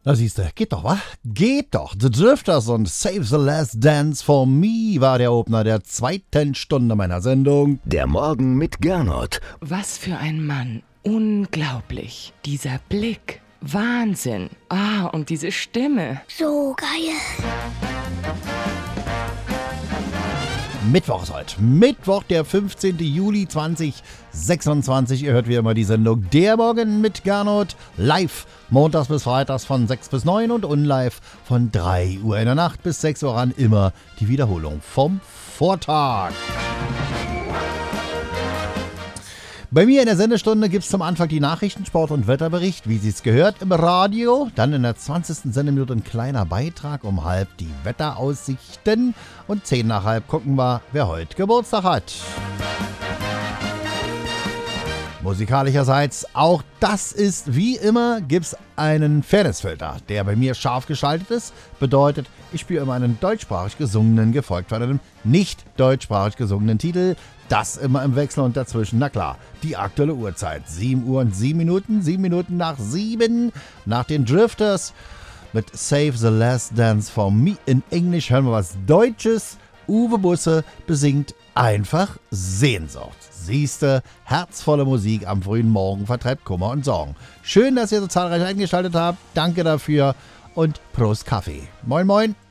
Na siehste, geht doch, wa? Geht doch. The Drifters und Save the Last Dance for Me war der Opener der zweiten Stunde meiner Sendung. Der Morgen mit Gernot. Was für ein Mann. Unglaublich. Dieser Blick. Wahnsinn. Und diese Stimme. So geil. Mittwoch ist heute. Mittwoch, der 15. Juli 2026. Ihr hört wie immer die Sendung Der Morgen mit Gernot. Live montags bis freitags von 6 bis 9 und unlive von 3 Uhr in der Nacht bis 6 Uhr an. Immer die Wiederholung vom Vortag. Bei mir in der Sendestunde gibt es zum Anfang die Nachrichten, Sport und Wetterbericht, wie sie es gehört, im Radio. Dann in der 20. Sendeminute ein kleiner Beitrag, um halb die Wetteraussichten. Und 10 nach halb gucken wir, wer heute Geburtstag hat. Musikalischerseits, auch das ist wie immer, gibt's einen Fairnessfilter, der bei mir scharf geschaltet ist. Bedeutet, ich spiele immer einen deutschsprachig gesungenen, gefolgt von einem nicht deutschsprachig gesungenen Titel. Das immer im Wechsel und dazwischen, na klar, die aktuelle Uhrzeit. 7 Uhr und 7 Minuten, 7 Minuten nach 7, nach den Drifters mit Save the Last Dance for Me in Englisch. Hören wir was Deutsches. Uwe Busse besingt einfach Sehnsucht. Siehste, herzvolle Musik am frühen Morgen vertreibt Kummer und Sorgen. Schön, dass ihr so zahlreich eingeschaltet habt. Danke dafür und Prost Kaffee. Moin, moin.